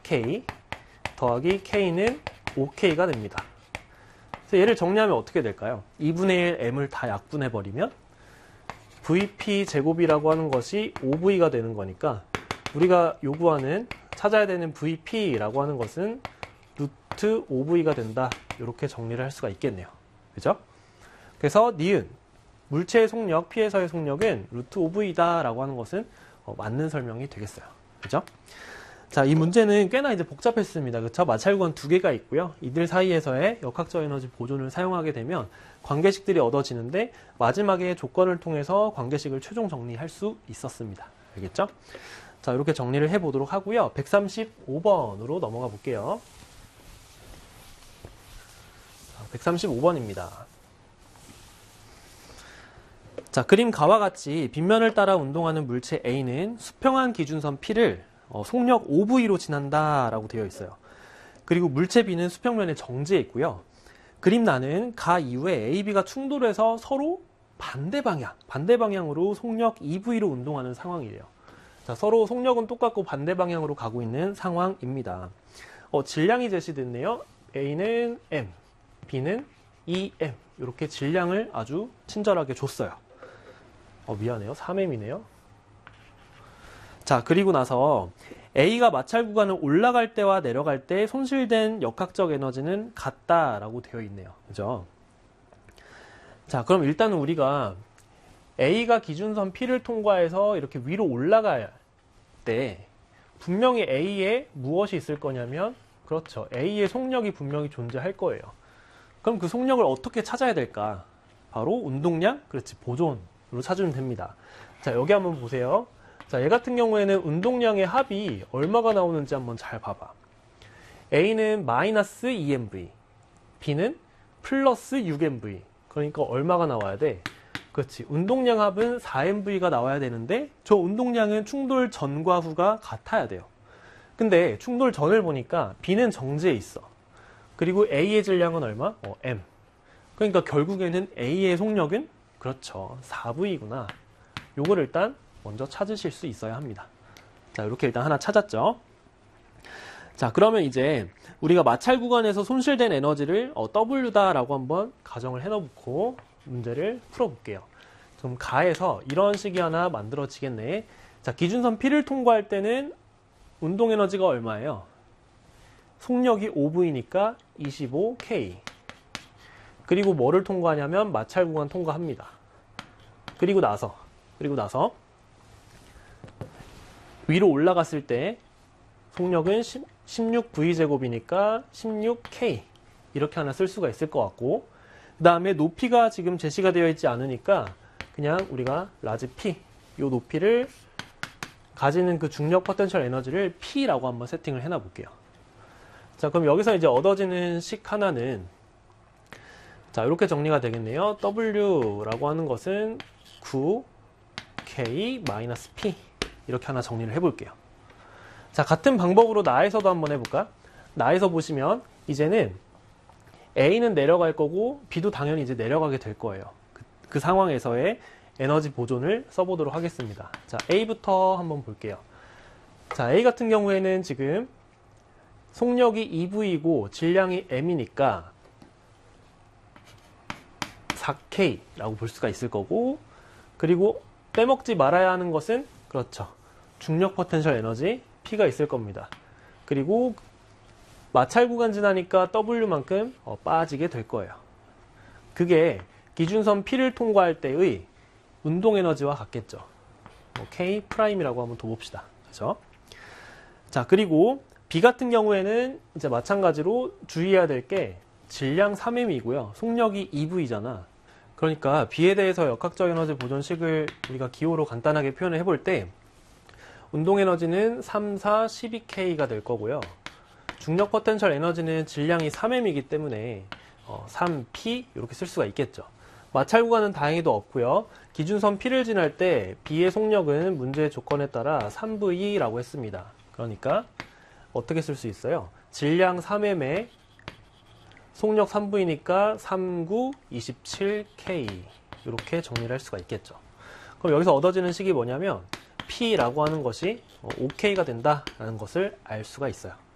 4K 더하기 K는 5K가 됩니다. 그래서 얘를 정리하면 어떻게 될까요? 2분의 1 M을 다 약분해버리면 VP 제곱이라고 하는 것이 5V가 되는 거니까 우리가 요구하는 찾아야 되는 VP라고 하는 것은 루트 5V가 된다. 이렇게 정리를 할 수가 있겠네요. 그죠? 그래서 니은 물체의 속력, P에서의 속력은 루트 5V다 라고 하는 것은 맞는 설명이 되겠어요. 그죠? 자, 이 문제는 꽤나 이제 복잡했습니다. 그쵸? 마찰구간 두 개가 있고요. 이들 사이에서의 역학적 에너지 보존을 사용하게 되면 관계식들이 얻어지는데 마지막에 조건을 통해서 관계식을 최종 정리할 수 있었습니다. 알겠죠? 자, 이렇게 정리를 해보도록 하고요. 135번으로 넘어가 볼게요. 135번입니다. 자, 그림 가와 같이 빗면을 따라 운동하는 물체 A는 수평한 기준선 P를 속력 5V로 지난다라고 되어 있어요. 그리고 물체 B는 수평면에 정지해 있고요. 그림 나는 가 이후에 A, B가 충돌해서 서로 반대 방향으로 속력 2V로 운동하는 상황이래요. 자, 서로 속력은 똑같고 반대 방향으로 가고 있는 상황입니다. 질량이 제시됐네요. A는 M, B는 2M. 이렇게 질량을 아주 친절하게 줬어요. 미안해요. 3M이네요. 자, 그리고 나서 A가 마찰 구간을 올라갈 때와 내려갈 때 손실된 역학적 에너지는 같다라고 되어 있네요. 그죠? 자, 그럼 일단은 우리가 A가 기준선 P를 통과해서 이렇게 위로 올라갈 때 분명히 A에 무엇이 있을 거냐면, 그렇죠. A의 속력이 분명히 존재할 거예요. 그럼 그 속력을 어떻게 찾아야 될까? 바로 운동량, 그렇지, 보존으로 찾으면 됩니다. 자, 여기 한번 보세요. 자, 얘 같은 경우에는 운동량의 합이 얼마가 나오는지 한번 잘 봐봐. A는 마이너스 2mv, B는 플러스 6mv. 그러니까 얼마가 나와야 돼? 그렇지. 운동량 합은 4mv가 나와야 되는데 저 운동량은 충돌 전과 후가 같아야 돼요. 근데 충돌 전을 보니까 B는 정지해 있어. 그리고 A의 질량은 얼마? M. 그러니까 결국에는 A의 속력은 그렇죠. 4V구나. 요걸 일단 먼저 찾으실 수 있어야 합니다. 자, 이렇게 일단 하나 찾았죠. 자, 그러면 이제 우리가 마찰 구간에서 손실된 에너지를 W다라고 한번 가정을 해놓고 문제를 풀어볼게요. 그럼 가에서 이런 식이 하나 만들어지겠네. 자, 기준선 P를 통과할 때는 운동 에너지가 얼마예요? 속력이 5V니까 25K. 그리고 뭐를 통과하냐면 마찰 구간 통과합니다. 그리고 나서 위로 올라갔을 때 속력은 16V제곱이니까 16K. 이렇게 하나 쓸 수가 있을 것 같고, 그 다음에 높이가 지금 제시가 되어 있지 않으니까 그냥 우리가 라지 P, 이 높이를 가지는 그 중력 포텐셜 에너지를 P라고 한번 세팅을 해놔 볼게요. 자, 그럼 여기서 이제 얻어지는 식 하나는, 자, 이렇게 정리가 되겠네요. W라고 하는 것은 9K-P. 이렇게 하나 정리를 해볼게요. 자, 같은 방법으로 나에서도 한번 해볼까? 나에서 보시면 이제는 A는 내려갈 거고 B도 당연히 이제 내려가게 될 거예요. 그 상황에서의 에너지 보존을 써보도록 하겠습니다. 자, A부터 한번 볼게요. 자, A 같은 경우에는 지금 속력이 2V이고 질량이 M이니까 4K라고 볼 수가 있을 거고, 그리고 빼먹지 말아야 하는 것은 그렇죠. 중력 포텐셜 에너지 P가 있을 겁니다. 그리고 마찰 구간 지나니까 W만큼 빠지게 될 거예요. 그게 기준선 P를 통과할 때의 운동 에너지와 같겠죠. K 프라임이라고 한번 둬봅시다. 그죠? 자, 그리고 B 같은 경우에는 이제 마찬가지로 주의해야 될 게 질량 3m이고요. 속력이 2V잖아. 그러니까 B에 대해서 역학적 에너지 보존식을 우리가 기호로 간단하게 표현을 해볼 때 운동 에너지는 3, 4, 12K가 될 거고요. 중력 포텐셜 에너지는 질량이 3m이기 때문에 3P 이렇게 쓸 수가 있겠죠. 마찰 구간은 다행히도 없고요. 기준선 P를 지날 때 B의 속력은 문제의 조건에 따라 3V라고 했습니다. 그러니까 어떻게 쓸 수 있어요? 질량 3m에 속력 3V니까 39, 27K 이렇게 정리를 할 수가 있겠죠. 그럼 여기서 얻어지는 식이 뭐냐면 P라고 하는 것이 5K가 된다라는 것을 알 수가 있어요.